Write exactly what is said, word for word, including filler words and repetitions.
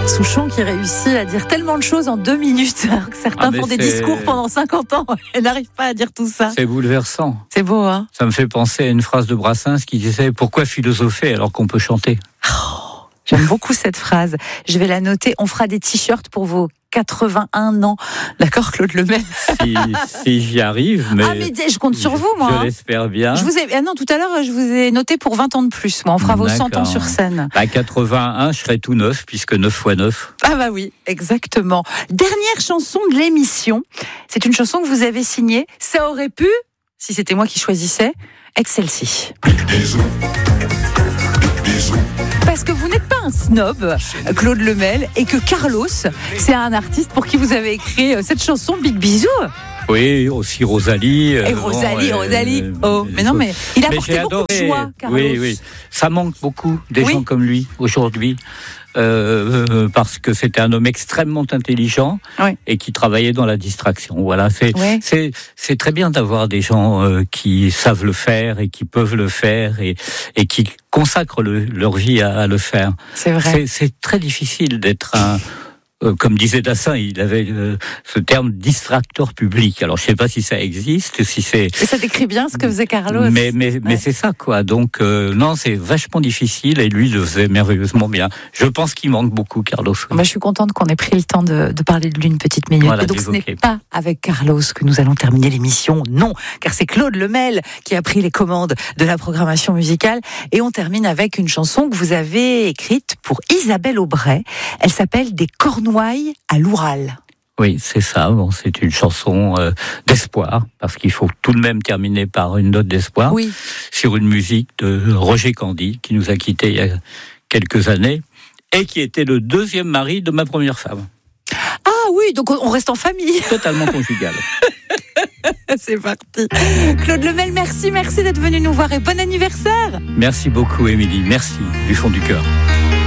Souchon qui réussit à dire tellement de choses en deux minutes, alors que certains ah font des c'est... discours pendant cinquante ans et n'arrivent pas à dire tout ça. C'est bouleversant. C'est beau, hein ? Ça me fait penser à une phrase de Brassens qui disait « Pourquoi philosopher alors qu'on peut chanter ?» Oh, j'aime beaucoup cette phrase. Je vais la noter. On fera des t-shirts pour vos quatre-vingt-un ans. D'accord, Claude Lemel? si, si j'y arrive, mais... Ah, mais je compte sur vous, moi. Je hein. l'espère bien. Je vous ai... ah non, tout à l'heure, je vous ai noté pour vingt ans de plus. Moi, on fera vos D'accord. cent ans sur scène. À quatre-vingt-un, je serai tout neuf, puisque neuf fois neuf. Ah bah oui, exactement. Dernière chanson de l'émission. C'est une chanson que vous avez signée. Ça aurait pu, si c'était moi qui choisissais, être celle-ci. Parce que vous n'êtes pas un snob, Claude Lemel, et que Carlos, c'est un artiste pour qui vous avez écrit cette chanson Big Bisou. Oui, aussi Rosalie. Et Rosalie, bon, Rosalie. Euh, oh, mais non, mais il a mais apporté beaucoup de joie, Carlos. Oui, oui. Ça manque beaucoup des oui. gens comme lui aujourd'hui. Euh, euh, parce que c'était un homme extrêmement intelligent oui. et qui travaillait dans la distraction. Voilà, c'est oui. c'est c'est très bien d'avoir des gens euh, qui savent le faire et qui peuvent le faire et et qui consacrent le, leur vie à, à le faire. C'est vrai. C'est, c'est très difficile d'être un Euh, comme disait Dassin, il avait euh, ce terme distracteur public. Alors, je ne sais pas si ça existe, si c'est. Et ça décrit bien ce que faisait Carlos. Mais mais ouais. mais c'est ça quoi. Donc euh, non, c'est vachement difficile et lui le faisait merveilleusement bien. Je pense qu'il manque beaucoup Carlos. Bah, je suis contente qu'on ait pris le temps de, de parler de lui une petite minute. Voilà, et donc, d'évoquer. Ce n'est pas avec Carlos que nous allons terminer l'émission. Non, car c'est Claude Lemel qui a pris les commandes de la programmation musicale. Et on termine avec une chanson que vous avez écrite pour Isabelle Aubray. Elle s'appelle Des Cornouailles à l'Oural. Oui, c'est ça. Bon, c'est une chanson euh, d'espoir, parce qu'il faut tout de même terminer par une note d'espoir. Oui. Sur une musique de Roger Candide, qui nous a quittés il y a quelques années, et qui était le deuxième mari de ma première femme. Ah oui, donc on reste en famille. Totalement conjugal. C'est parti. Claude Lemel, merci, merci d'être venu nous voir et bon anniversaire. Merci beaucoup, Émilie. Merci du fond du cœur.